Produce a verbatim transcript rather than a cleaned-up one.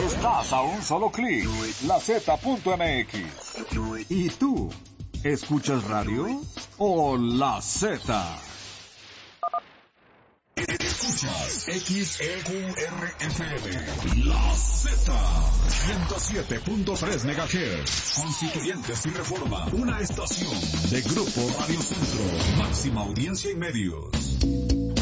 Estás a un solo clic. La Z punto M X. ¿Y tú? ¿Escuchas radio o La Z? Escuchas X E Q R F M, La Z, ciento siete punto tres megahertz, Constituyentes y Reforma, una estación de Grupo Radio Centro, máxima audiencia y medios.